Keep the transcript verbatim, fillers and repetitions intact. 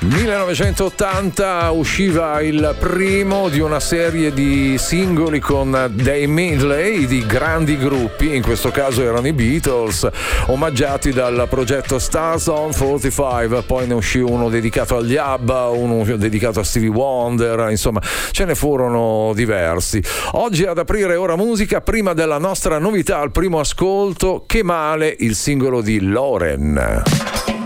millenovecentottanta usciva il primo di una serie di singoli con dei medley di grandi gruppi, in questo caso erano i Beatles, omaggiati dal progetto Stars on quarantacinque. Poi ne uscì uno dedicato agli ABBA, uno dedicato a Stevie Wonder, insomma ce ne furono diversi. Oggi ad aprire Ora Musica, prima della nostra novità al primo ascolto, Che male, il singolo di Loren.